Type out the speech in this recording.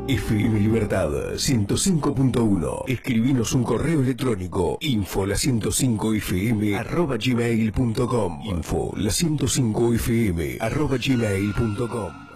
FM Libertad 105.1. Escribinos un correo electrónico info105fm@gmail.com. info105fm@gmail.com.